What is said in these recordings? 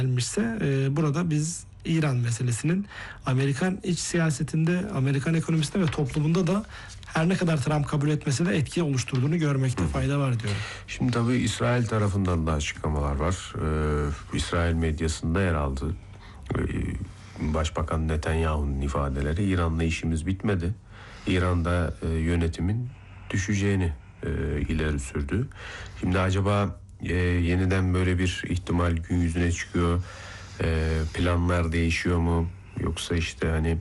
gelmişse burada biz İran meselesinin Amerikan iç siyasetinde, Amerikan ekonomisinde ve toplumunda da her ne kadar Trump kabul etmese de etki oluşturduğunu görmekte fayda var diyorum. Şimdi tabii İsrail tarafından da açıklamalar var. İsrail medyasında yer aldı. Başbakan Netanyahu'nun ifadeleri, İran'la işimiz bitmedi. İran'da yönetimin düşeceğini ileri sürdü. Şimdi acaba yeniden böyle bir ihtimal gün yüzüne çıkıyor. Planlar değişiyor mu? Yoksa işte hani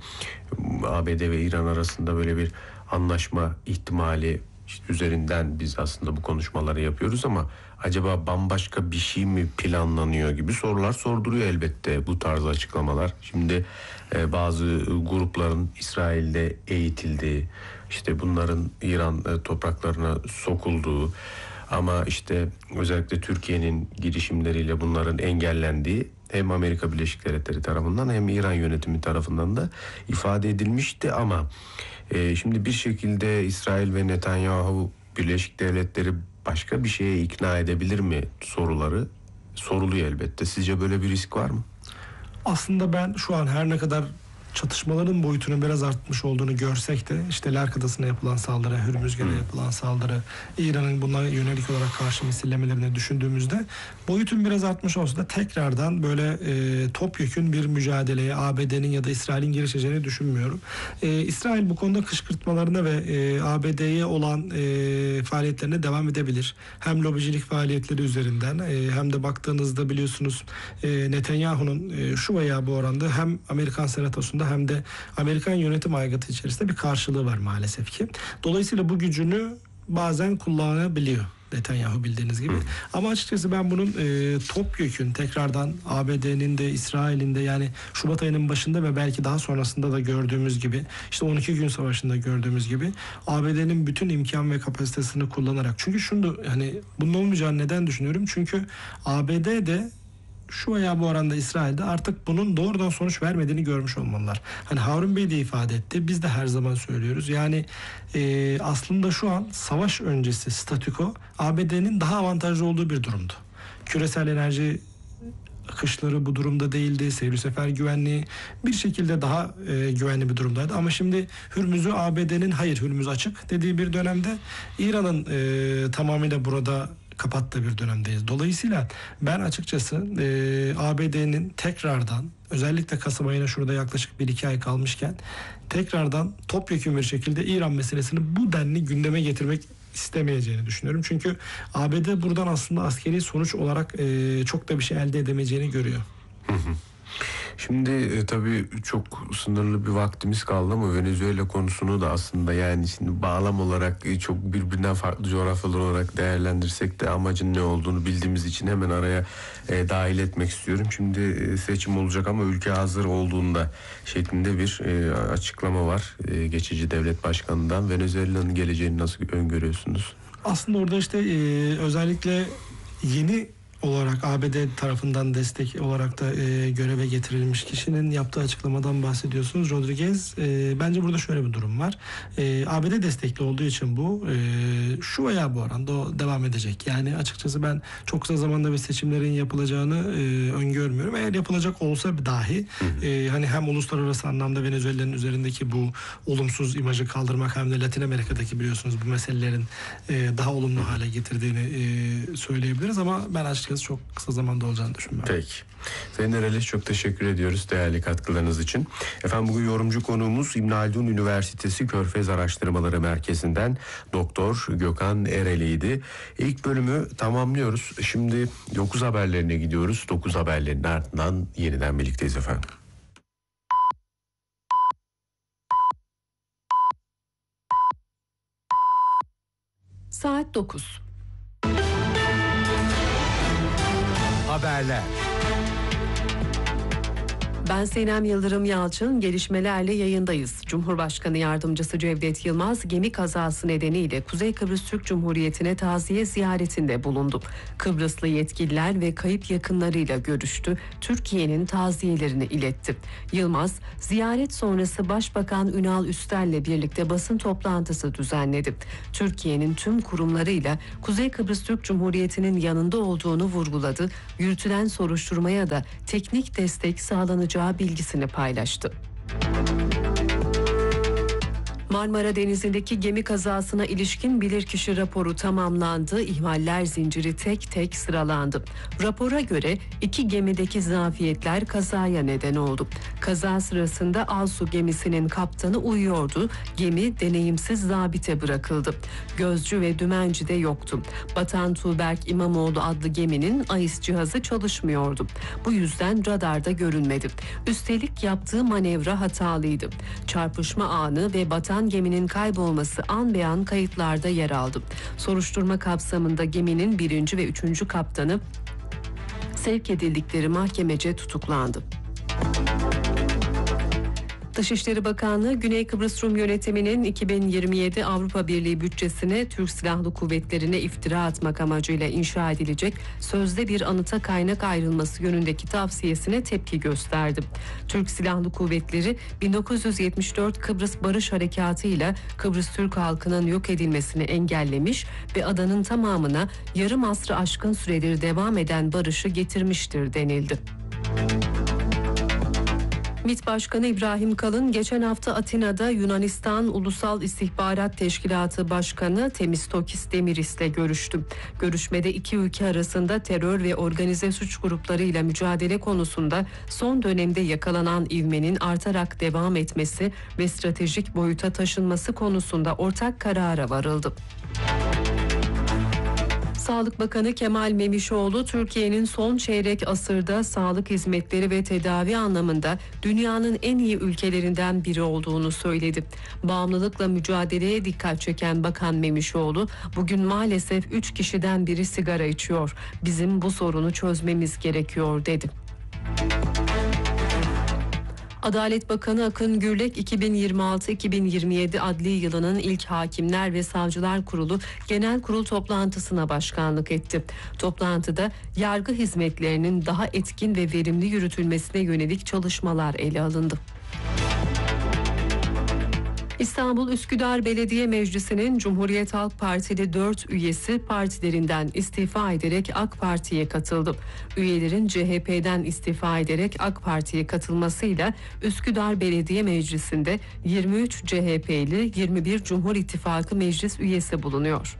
ABD ve İran arasında böyle bir anlaşma ihtimali üzerinden biz aslında bu konuşmaları yapıyoruz ama acaba bambaşka bir şey mi planlanıyor gibi sorular sorduruyor elbette bu tarz açıklamalar. Şimdi bazı grupların İsrail'de eğitildiği, işte bunların İran topraklarına sokulduğu ama işte özellikle Türkiye'nin girişimleriyle bunların engellendiği hem Amerika Birleşik Devletleri tarafından hem İran yönetimi tarafından da ifade edilmişti ama şimdi bir şekilde İsrail ve Netanyahu Birleşik Devletleri başka bir şeye ikna edebilir mi soruları soruluyor elbette. Sizce böyle bir risk var mı? Aslında ben şu an her ne kadar çatışmaların boyutunun biraz artmış olduğunu görsek de işte Lark Adası'na yapılan saldırı, Hürmüzgan'a yapılan saldırı, İran'ın buna yönelik olarak karşı misillemelerini düşündüğümüzde boyutun biraz artmış olsa da tekrardan böyle topyekün bir mücadeleye ABD'nin ya da İsrail'in girişeceğini düşünmüyorum. İsrail bu konuda kışkırtmalarına ve ABD'ye olan faaliyetlerine devam edebilir. Hem lobicilik faaliyetleri üzerinden hem de baktığınızda biliyorsunuz Netanyahu'nun şu veya bu oranda hem Amerikan Senatosu'nda hem de Amerikan yönetim aygıtı içerisinde bir karşılığı var maalesef ki. Dolayısıyla bu gücünü bazen kullanabiliyor Netanyahu bildiğiniz gibi. Ama açıkçası ben bunun topyekün tekrardan ABD'nin de İsrail'in de yani Şubat ayının başında ve belki daha sonrasında da gördüğümüz gibi işte 12 gün savaşında gördüğümüz gibi ABD'nin bütün imkan ve kapasitesini kullanarak çünkü şunu hani bunun olmayacağını neden düşünüyorum? Çünkü ABD'de şu veya bu oranda İsrail'de artık bunun doğrudan sonuç vermediğini görmüş olmalılar. Hani Harun Bey de ifade etti. Biz de her zaman söylüyoruz. Yani aslında şu an savaş öncesi statüko ABD'nin daha avantajlı olduğu bir durumdu. Küresel enerji akışları bu durumda değildi. Seyir sefer güvenliği bir şekilde daha güvenli bir durumdaydı. Ama şimdi Hürmüz'ü ABD'nin hayır Hürmüz açık dediği bir dönemde İran'ın tamamıyla burada kapattığı bir dönemdeyiz. Dolayısıyla ben açıkçası ABD'nin tekrardan özellikle Kasım ayına şurada yaklaşık 1-2 ay kalmışken tekrardan topyekun bir şekilde İran meselesini bu denli gündeme getirmek istemeyeceğini düşünüyorum. Çünkü ABD buradan aslında askeri sonuç olarak çok da bir şey elde edemeyeceğini görüyor. Şimdi tabii çok sınırlı bir vaktimiz kaldı ama Venezuela konusunu da aslında yani şimdi bağlam olarak çok birbirinden farklı coğrafyalar olarak değerlendirsek de amacın ne olduğunu bildiğimiz için hemen araya dahil etmek istiyorum. Şimdi seçim olacak ama ülke hazır olduğunda şeklinde bir açıklama var geçici devlet başkanından. Venezuela'nın geleceğini nasıl öngörüyorsunuz? Aslında orada işte özellikle yeni olarak ABD tarafından destek olarak da göreve getirilmiş kişinin yaptığı açıklamadan bahsediyorsunuz. Rodriguez bence burada şöyle bir durum var. ABD destekli olduğu için bu şu veya bu oranda o devam edecek. Yani açıkçası ben çok kısa zamanda bir seçimlerin yapılacağını öngörmüyorum. Eğer yapılacak olsa dahi hani hem uluslararası anlamda Venezuela'nın üzerindeki bu olumsuz imajı kaldırmak hem de Latin Amerika'daki biliyorsunuz bu meselelerin daha olumlu hale getirdiğini söyleyebiliriz ama ben açıkçası çok kısa zamanda olacağını düşünmüyorum. Peki. Sayın Ereliş çok teşekkür ediyoruz değerli katkılarınız için. Efendim bugün yorumcu konuğumuz İbn Haldun Üniversitesi Körfez Araştırmaları Merkezi'nden Doktor Gökhan Ereli'ydi. İlk bölümü tamamlıyoruz. Şimdi 9 haberlerine gidiyoruz. 9 haberlerin ardından yeniden birlikteyiz efendim. Saat 9. Haberler. Ben Sinem Yıldırım Yalçın, gelişmelerle yayındayız. Cumhurbaşkanı Yardımcısı Cevdet Yılmaz gemi kazası nedeniyle Kuzey Kıbrıs Türk Cumhuriyeti'ne taziye ziyaretinde bulundu. Kıbrıslı yetkililer ve kayıp yakınlarıyla görüştü. Türkiye'nin taziyelerini iletti. Yılmaz, ziyaret sonrası Başbakan Ünal Üstel'le birlikte basın toplantısı düzenledi. Türkiye'nin tüm kurumlarıyla Kuzey Kıbrıs Türk Cumhuriyeti'nin yanında olduğunu vurguladı. Yürütülen soruşturmaya da teknik destek sağlanacağı bilgisini paylaştı. Marmara Denizi'ndeki gemi kazasına ilişkin bilirkişi raporu tamamlandı. İhmaller zinciri tek tek sıralandı. Rapora göre 2 gemideki zafiyetler kazaya neden oldu. Kaza sırasında Alsu gemisinin kaptanı uyuyordu. Gemi deneyimsiz zabite bırakıldı. Gözcü ve dümenci de yoktu. Batan Tuğberk İmamoğlu adlı geminin AIS cihazı çalışmıyordu. Bu yüzden radarda görünmedi. Üstelik yaptığı manevra hatalıydı. Çarpışma anı ve batan geminin kaybolması an be an kayıtlarda yer aldı. Soruşturma kapsamında geminin 1. ve 3. kaptanı sevk edildikleri mahkemece tutuklandı. Dışişleri Bakanlığı, Güney Kıbrıs Rum yönetiminin 2027 Avrupa Birliği bütçesine Türk Silahlı Kuvvetleri'ne iftira atmak amacıyla inşa edilecek sözde bir anıta kaynak ayrılması yönündeki tavsiyesine tepki gösterdi. Türk Silahlı Kuvvetleri 1974 Kıbrıs Barış Harekatı ile Kıbrıs Türk halkının yok edilmesini engellemiş ve adanın tamamına yarım asrı aşkın süredir devam eden barışı getirmiştir denildi. MİT Başkanı İbrahim Kalın geçen hafta Atina'da Yunanistan Ulusal İstihbarat Teşkilatı Başkanı Temistokis Demiris'le görüştü. Görüşmede iki ülke arasında terör ve organize suç gruplarıyla mücadele konusunda son dönemde yakalanan ivmenin artarak devam etmesi ve stratejik boyuta taşınması konusunda ortak karara varıldı. Sağlık Bakanı Kemal Memişoğlu, Türkiye'nin son çeyrek asırda sağlık hizmetleri ve tedavi anlamında dünyanın en iyi ülkelerinden biri olduğunu söyledi. Bağımlılıkla mücadeleye dikkat çeken Bakan Memişoğlu, bugün maalesef 3 kişiden biri sigara içiyor. Bizim bu sorunu çözmemiz gerekiyor dedi. Adalet Bakanı Akın Gürlek 2026-2027 adli yılının ilk Hakimler ve Savcılar Kurulu Genel Kurul toplantısına başkanlık etti. Toplantıda yargı hizmetlerinin daha etkin ve verimli yürütülmesine yönelik çalışmalar ele alındı. İstanbul Üsküdar Belediye Meclisi'nin Cumhuriyet Halk Partili 4 üyesi partilerinden istifa ederek AK Parti'ye katıldı. Üyelerin CHP'den istifa ederek AK Parti'ye katılmasıyla Üsküdar Belediye Meclisi'nde 23 CHP'li 21 Cumhur İttifakı meclis üyesi bulunuyor.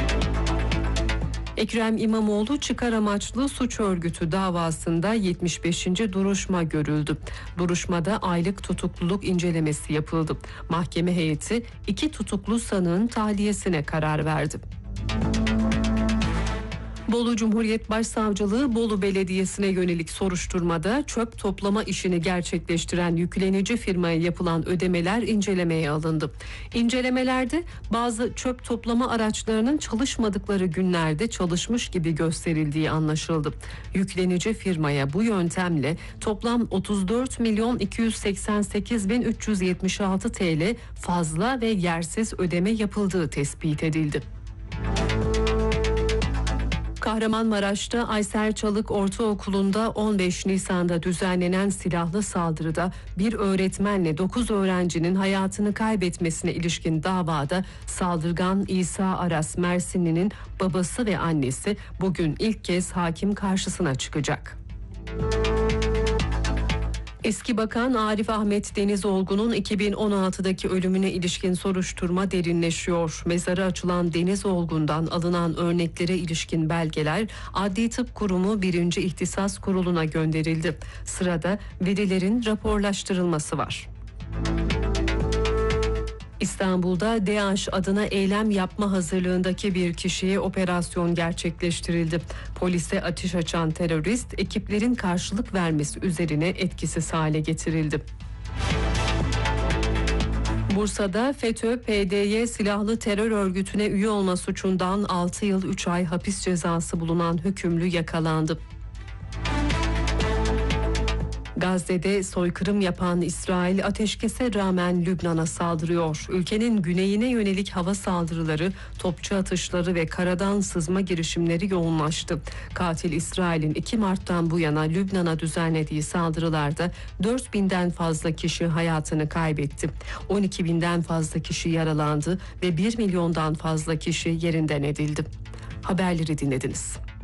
Ekrem İmamoğlu çıkar amaçlı suç örgütü davasında 75. duruşma görüldü. Duruşmada aylık tutukluluk incelemesi yapıldı. Mahkeme heyeti 2 tutuklu sanığın tahliyesine karar verdi. Bolu Cumhuriyet Başsavcılığı Bolu Belediyesi'ne yönelik soruşturmada çöp toplama işini gerçekleştiren yüklenici firmaya yapılan ödemeler incelemeye alındı. İncelemelerde bazı çöp toplama araçlarının çalışmadıkları günlerde çalışmış gibi gösterildiği anlaşıldı. Yüklenici firmaya bu yöntemle toplam 34.288.376 TL fazla ve yersiz ödeme yapıldığı tespit edildi. Kahramanmaraş'ta Aysel Çalık Ortaokulu'nda 15 Nisan'da düzenlenen silahlı saldırıda bir öğretmenle 9 öğrencinin hayatını kaybetmesine ilişkin davada saldırgan İsa Aras Mersinli'nin babası ve annesi bugün ilk kez hakim karşısına çıkacak. Eski Bakan Arif Ahmet Denizolgu'nun 2016'daki ölümüne ilişkin soruşturma derinleşiyor. Mezarı açılan Denizolgu'ndan alınan örneklere ilişkin belgeler Adli Tıp Kurumu 1. İhtisas Kurulu'na gönderildi. Sırada verilerin raporlaştırılması var. İstanbul'da DAEŞ adına eylem yapma hazırlığındaki bir kişiye operasyon gerçekleştirildi. Polise ateş açan terörist ekiplerin karşılık vermesi üzerine etkisiz hale getirildi. Bursa'da FETÖ-PDY silahlı terör örgütüne üye olma suçundan 6 yıl 3 ay hapis cezası bulunan hükümlü yakalandı. Gazze'de soykırım yapan İsrail ateşkese rağmen Lübnan'a saldırıyor. Ülkenin güneyine yönelik hava saldırıları, topçu atışları ve karadan sızma girişimleri yoğunlaştı. Katil İsrail'in 2 Mart'tan bu yana Lübnan'a düzenlediği saldırılarda 4.000'den fazla kişi hayatını kaybetti. 12.000'den fazla kişi yaralandı ve 1 milyondan fazla kişi yerinden edildi. Haberleri dinlediniz.